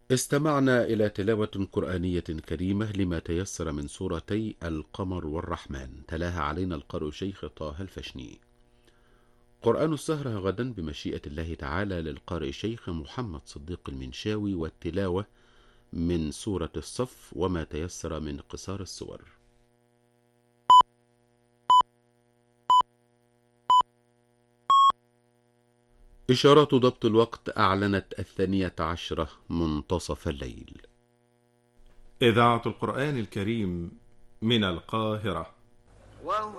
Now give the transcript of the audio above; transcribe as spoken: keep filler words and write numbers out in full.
استمعنا إلى تلاوة قرآنية كريمة لما تيسر من سورتي القمر والرحمن، تلاها علينا القارئ شيخ طه الفشني. قرآن السهرة غدا بمشيئة الله تعالى للقارئ شيخ محمد صديق المنشاوي، والتلاوة من سورة الصف وما تيسر من قصار السور. إشارات ضبط الوقت أعلنت الثانية عشرة منتصف الليل. إذاعة القرآن الكريم من القاهرة.